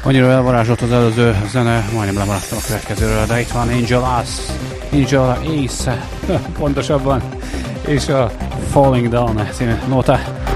Annyira elvarázsolt az előző zene, majdnem lemaradtam a következőről, de itt van Angel Ace, pontosabban, és a Falling Down című nóta.